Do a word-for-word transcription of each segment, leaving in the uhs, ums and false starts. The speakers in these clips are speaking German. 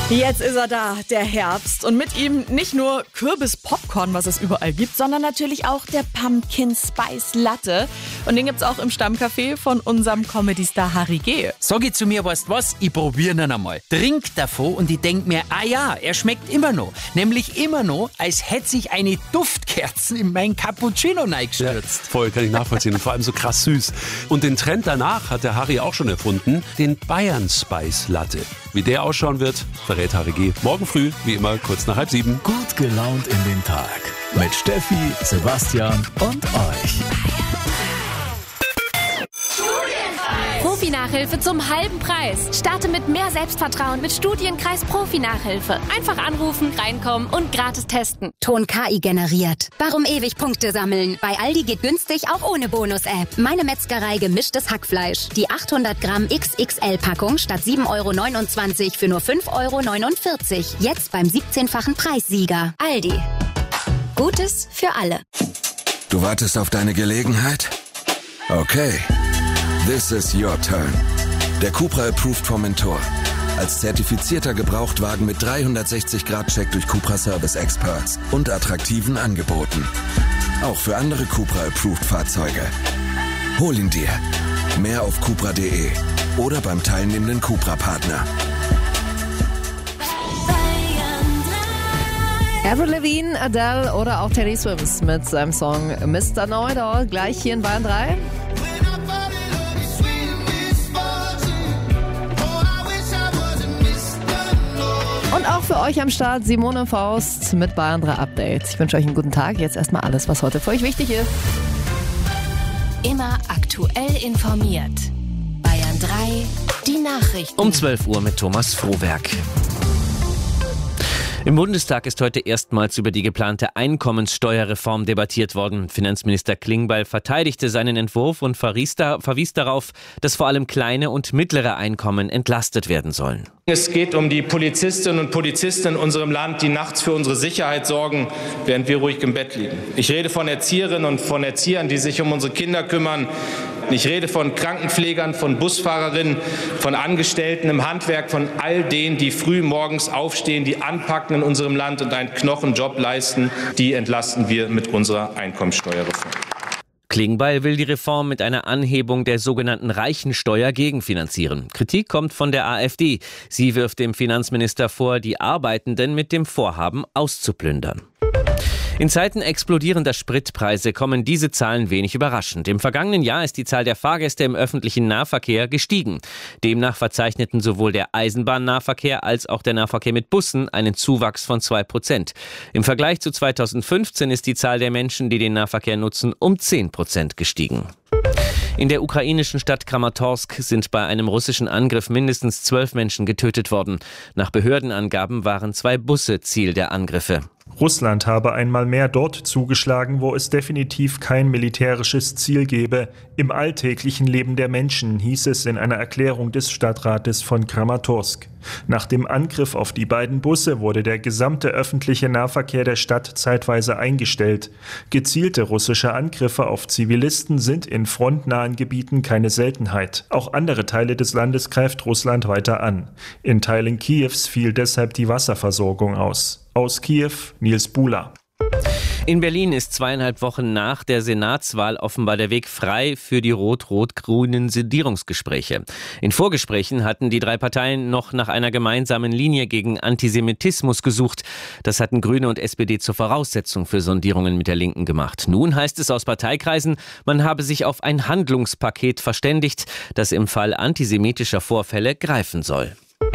Jetzt ist er da, der Herbst. Und mit ihm nicht nur Kürbis-Popcorn, was es überall gibt, sondern natürlich auch der Pumpkin Spice Latte. Und den gibt's auch im Stammcafé von unserem Comedy-Star Harry G. Sag ich zu mir, weißt was, ich probiere ihn einmal. Trink davon und ich denk mir, ah ja, er schmeckt immer noch. Nämlich immer noch, als hätte sich eine Duftkerze in mein Cappuccino reingestürzt. Ja, voll, kann ich nachvollziehen. Und vor allem so krass süß. Und den Trend danach hat der Harry auch schon erfunden, den Bayern Spice Latte. Wie der ausschauen wird, verrät Harry G. Morgen früh, wie immer, kurz nach halb sieben. Gut gelaunt in den Tag. Mit Steffi, Sebastian und euch. Profi-Nachhilfe zum halben Preis. Starte mit mehr Selbstvertrauen mit Studienkreis Profi-Nachhilfe. Einfach anrufen, reinkommen und gratis testen. Ton K I generiert. Warum ewig Punkte sammeln? Bei Aldi geht günstig auch ohne Bonus-App. Meine Metzgerei gemischtes Hackfleisch. Die achthundert Gramm X X L-Packung statt sieben Euro neunundzwanzig für nur fünf Euro neunundvierzig. Jetzt beim siebzehnfachen Preissieger. Aldi. Gutes für alle. Du wartest auf deine Gelegenheit? Okay. This is your turn. Der Cupra Approved Formentor. Als zertifizierter Gebrauchtwagen mit dreihundertsechzig Grad Check durch Cupra Service Experts und attraktiven Angeboten. Auch für andere Cupra Approved Fahrzeuge. Hol ihn dir. Mehr auf cupra punkt de oder beim teilnehmenden Cupra-Partner. Avril Lavigne, Adele oder auch Teddy Swims mit seinem Song Mister Know-It-All. Gleich hier in Bayern drei. Und auch für euch am Start Simone Faust mit Bayern drei Update. Ich wünsche euch einen guten Tag. Jetzt erstmal alles, was heute für euch wichtig ist. Immer aktuell informiert. Bayern drei, die Nachrichten. Um zwölf Uhr mit Thomas Frohwerk. Im Bundestag ist heute erstmals über die geplante Einkommenssteuerreform debattiert worden. Finanzminister Klingbeil verteidigte seinen Entwurf und verwies, da, verwies darauf, dass vor allem kleine und mittlere Einkommen entlastet werden sollen. Es geht um die Polizistinnen und Polizisten in unserem Land, die nachts für unsere Sicherheit sorgen, während wir ruhig im Bett liegen. Ich rede von Erzieherinnen und von Erziehern, die sich um unsere Kinder kümmern. Ich rede von Krankenpflegern, von Busfahrerinnen, von Angestellten im Handwerk, von all denen, die früh morgens aufstehen, die anpacken in unserem Land und einen Knochenjob leisten. Die entlasten wir mit unserer Einkommensteuerreform. Klingbeil will die Reform mit einer Anhebung der sogenannten Reichensteuer gegenfinanzieren. Kritik kommt von der AfD. Sie wirft dem Finanzminister vor, die Arbeitenden mit dem Vorhaben auszuplündern. In Zeiten explodierender Spritpreise kommen diese Zahlen wenig überraschend. Im vergangenen Jahr ist die Zahl der Fahrgäste im öffentlichen Nahverkehr gestiegen. Demnach verzeichneten sowohl der Eisenbahnnahverkehr als auch der Nahverkehr mit Bussen einen Zuwachs von zwei Prozent. Im Vergleich zu zweitausendfünfzehn ist die Zahl der Menschen, die den Nahverkehr nutzen, um zehn Prozent gestiegen. In der ukrainischen Stadt Kramatorsk sind bei einem russischen Angriff mindestens zwölf Menschen getötet worden. Nach Behördenangaben waren zwei Busse Ziel der Angriffe. Russland habe einmal mehr dort zugeschlagen, wo es definitiv kein militärisches Ziel gebe. Im alltäglichen Leben der Menschen, hieß es in einer Erklärung des Stadtrates von Kramatorsk. Nach dem Angriff auf die beiden Busse wurde der gesamte öffentliche Nahverkehr der Stadt zeitweise eingestellt. Gezielte russische Angriffe auf Zivilisten sind in frontnahen Gebieten keine Seltenheit. Auch andere Teile des Landes greift Russland weiter an. In Teilen Kiews fiel deshalb die Wasserversorgung aus. Aus Kiew, Nils Buhler. In Berlin ist zweieinhalb Wochen nach der Senatswahl offenbar der Weg frei für die rot-rot-grünen Sondierungsgespräche. In Vorgesprächen hatten die drei Parteien noch nach einer gemeinsamen Linie gegen Antisemitismus gesucht. Das hatten Grüne und S P D zur Voraussetzung für Sondierungen mit der Linken gemacht. Nun heißt es aus Parteikreisen, man habe sich auf ein Handlungspaket verständigt, das im Fall antisemitischer Vorfälle greifen soll.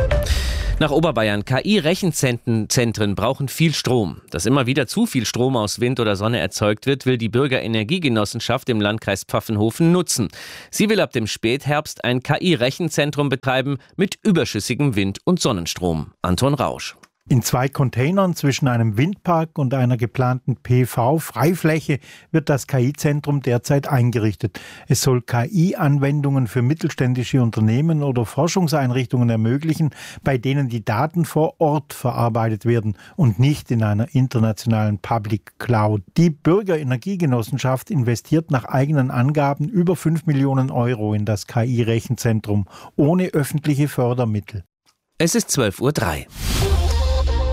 Nach Oberbayern. K I-Rechenzentren brauchen viel Strom. Dass immer wieder zu viel Strom aus Wind oder Sonne erzeugt wird, will die Bürgerenergiegenossenschaft im Landkreis Pfaffenhofen nutzen. Sie will ab dem Spätherbst ein K I-Rechenzentrum betreiben mit überschüssigem Wind- und Sonnenstrom. Anton Rausch. In zwei Containern zwischen einem Windpark und einer geplanten P V-Freifläche wird das K I-Zentrum derzeit eingerichtet. Es soll K I-Anwendungen für mittelständische Unternehmen oder Forschungseinrichtungen ermöglichen, bei denen die Daten vor Ort verarbeitet werden und nicht in einer internationalen Public Cloud. Die Bürgerenergiegenossenschaft investiert nach eigenen Angaben über fünf Millionen Euro in das K I-Rechenzentrum ohne öffentliche Fördermittel. Es ist zwölf Uhr drei.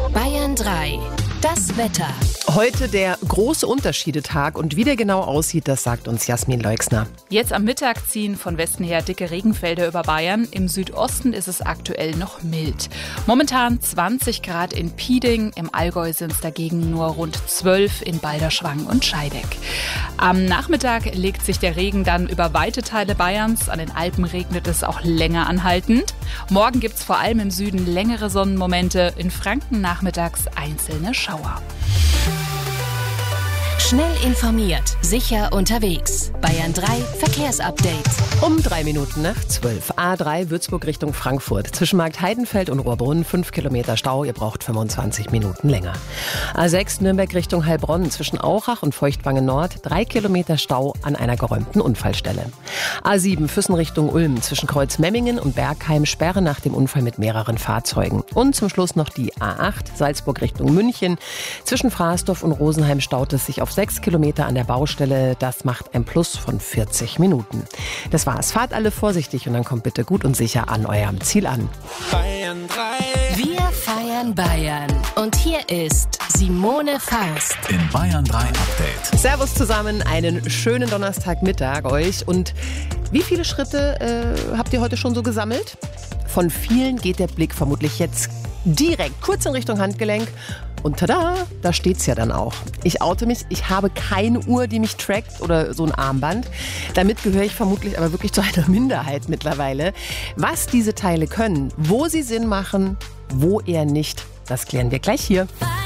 Bayern drei. Das Wetter. Heute der große Unterschiedetag und wie der genau aussieht, das sagt uns Jasmin Leixner. Jetzt am Mittag ziehen von Westen her dicke Regenfelder über Bayern. Im Südosten ist es aktuell noch mild. Momentan zwanzig Grad in Pieding, im Allgäu sind es dagegen nur rund zwölf in Balderschwang und Scheideck. Am Nachmittag legt sich der Regen dann über weite Teile Bayerns. An den Alpen regnet es auch länger anhaltend. Morgen gibt es vor allem im Süden längere Sonnenmomente, in Franken nachmittags einzelne Schauer. Schnell informiert, sicher unterwegs. Bayern drei Verkehrsupdate. Um drei Minuten nach zwölf. A drei Würzburg Richtung Frankfurt. Zwischen Markt Heidenfeld und Rohrbrunn fünf Kilometer Stau. Ihr braucht fünfundzwanzig Minuten länger. A sechs Nürnberg Richtung Heilbronn. Zwischen Auchach und Feuchtwangen Nord. drei Kilometer Stau an einer geräumten Unfallstelle. A sieben Füssen Richtung Ulm. Zwischen Kreuz Memmingen und Bergheim Sperre nach dem Unfall mit mehreren Fahrzeugen. Und zum Schluss noch die A acht Salzburg Richtung München. Zwischen Frasdorf und Rosenheim staut es sich auf sechs Kilometer an der Baustelle. Das macht ein Plus von vierzig Minuten. Das war's. Fahrt alle vorsichtig und dann kommt bitte gut und sicher an eurem Ziel an. Bayern drei. Wir feiern Bayern. Und hier ist Simone Faust. Im Bayern drei Update. Servus zusammen, einen schönen Donnerstagmittag euch. Und wie viele Schritte äh, habt ihr heute schon so gesammelt? Von vielen geht der Blick vermutlich jetzt direkt kurz in Richtung Handgelenk. Und tada, da steht's ja dann auch. Ich oute mich, ich habe keine Uhr, die mich trackt oder so ein Armband. Damit gehöre ich vermutlich aber wirklich zu einer Minderheit mittlerweile. Was diese Teile können, wo sie Sinn machen, wo eher nicht, das klären wir gleich hier.